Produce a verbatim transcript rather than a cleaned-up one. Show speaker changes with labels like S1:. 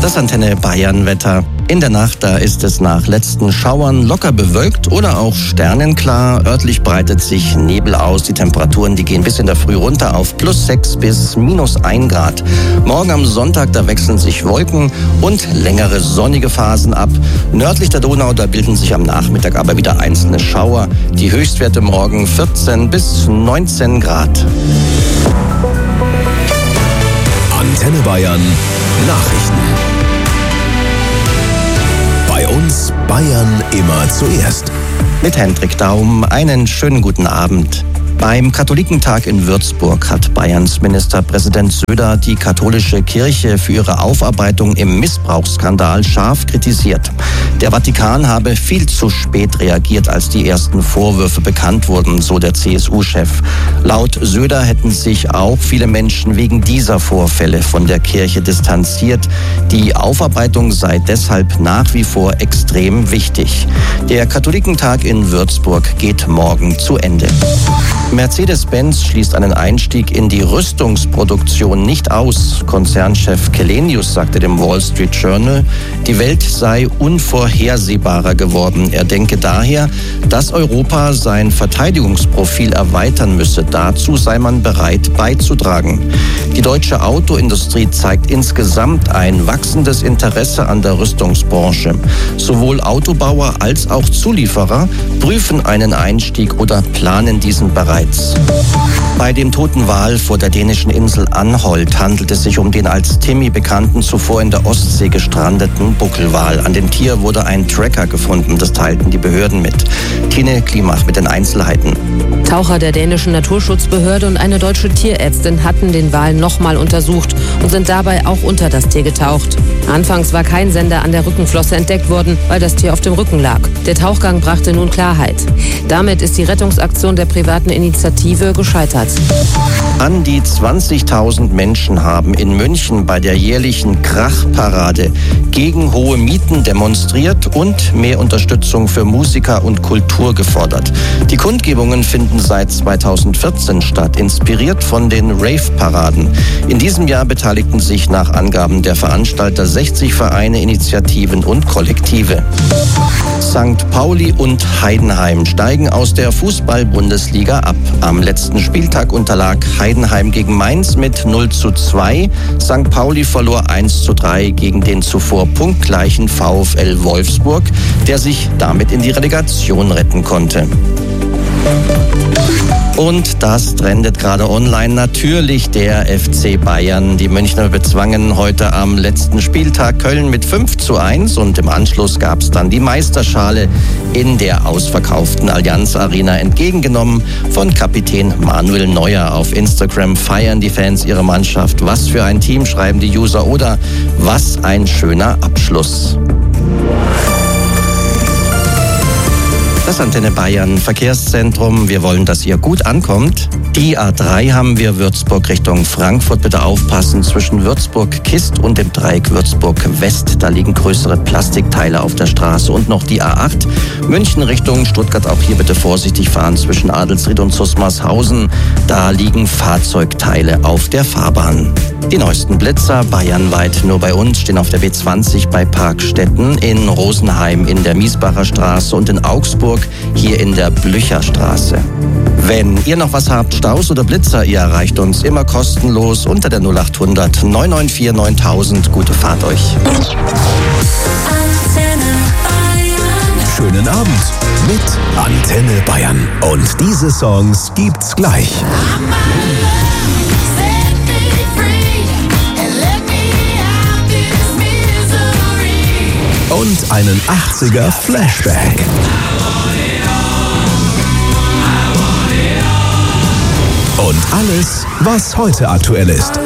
S1: Das Antenne Bayern Wetter. In der Nacht, da ist es nach letzten Schauern locker bewölkt oder auch sternenklar. Örtlich breitet sich Nebel aus. Die Temperaturen, die gehen bis in der Früh runter auf plus sechs bis minus ein Grad. Morgen am Sonntag, da wechseln sich Wolken und längere sonnige Phasen ab. Nördlich der Donau, da bilden sich am Nachmittag aber wieder einzelne Schauer. Die Höchstwerte morgen vierzehn bis neunzehn Grad.
S2: Antenne Bayern Nachrichten. Bei uns Bayern immer zuerst.
S1: Mit Hendrik Daum einen schönen guten Abend. Beim Katholikentag in Würzburg hat Bayerns Ministerpräsident Söder die katholische Kirche für ihre Aufarbeitung im Missbrauchsskandal scharf kritisiert. Der Vatikan habe viel zu spät reagiert, als die ersten Vorwürfe bekannt wurden, so der C S U-Chef. Laut Söder hätten sich auch viele Menschen wegen dieser Vorfälle von der Kirche distanziert. Die Aufarbeitung sei deshalb nach wie vor extrem wichtig. Der Katholikentag in Würzburg geht morgen zu Ende. Mercedes-Benz schließt einen Einstieg in die Rüstungsproduktion nicht aus. Konzernchef Källenius sagte dem Wall Street Journal, die Welt sei unvorhersehbarer geworden. Er denke daher, dass Europa sein Verteidigungsprofil erweitern müsse. Dazu sei man bereit beizutragen. Die deutsche Autoindustrie zeigt insgesamt ein wachsendes Interesse an der Rüstungsbranche. Sowohl Autobauer als auch Zulieferer prüfen einen Einstieg oder planen diesen bereits. Bei dem toten Wal vor der dänischen Insel Anholt handelt es sich um den als Timmy bekannten, zuvor in der Ostsee gestrandeten Buckelwal. An dem Tier wurde ein Tracker gefunden, das teilten die Behörden mit. Tine Klimach mit den Einzelheiten.
S3: Taucher der dänischen Naturschutzbehörde und eine deutsche Tierärztin hatten den Wal nochmal untersucht und sind dabei auch unter das Tier getaucht. Anfangs war kein Sender an der Rückenflosse entdeckt worden, weil das Tier auf dem Rücken lag. Der Tauchgang brachte nun Klarheit. Damit ist die Rettungsaktion der privaten Initiative gescheitert.
S1: An die zwanzigtausend Menschen haben in München bei der jährlichen Krachparade gegen hohe Mieten demonstriert und mehr Unterstützung für Musiker und Kultur gefordert. Die Kundgebungen finden seit zweitausendvierzehn statt, inspiriert von den Rave-Paraden. In diesem Jahr beteiligten sich nach Angaben der Veranstalter sechzig Vereine, Initiativen und Kollektive. Sankt Pauli und Heidenheim steigen aus der Fußball-Bundesliga ab. Am letzten Spieltag unterlag Heidenheim gegen Mainz mit null zu zwei. Sankt Pauli verlor eins zu drei gegen den zuvor punktgleichen VfL Wolfsburg, der sich damit in die Relegation retten konnte. Und das trendet gerade online. Natürlich der F C Bayern. Die Münchner bezwangen heute am letzten Spieltag Köln mit fünf zu eins und im Anschluss gab es dann die Meisterschale in der ausverkauften Allianz Arena, entgegengenommen von Kapitän Manuel Neuer. Auf Instagram feiern die Fans ihre Mannschaft. Was für ein Team, schreiben die User, oder was ein schöner Abschluss. Das Antenne Bayern Verkehrszentrum. Wir wollen, dass ihr gut ankommt. Die A drei haben wir Würzburg Richtung Frankfurt. Bitte aufpassen, zwischen Würzburg-Kist und dem Dreieck Würzburg-West. Da liegen größere Plastikteile auf der Straße. Und noch die A acht München Richtung Stuttgart. Auch hier bitte vorsichtig fahren zwischen Adelsried und Susmarshausen. Da liegen Fahrzeugteile auf der Fahrbahn. Die neuesten Blitzer bayernweit nur bei uns stehen auf der B zwanzig bei Parkstetten, in Rosenheim in der Miesbacher Straße und in Augsburg hier in der Blücherstraße. Wenn ihr noch was habt, Staus oder Blitzer, ihr erreicht uns immer kostenlos unter der null achthundert neun neun vier neuntausend. Gute Fahrt euch.
S2: Schönen Abend mit Antenne Bayern. Und diese Songs gibt's gleich. Und einen achtziger Flashback. Und alles, was heute aktuell ist.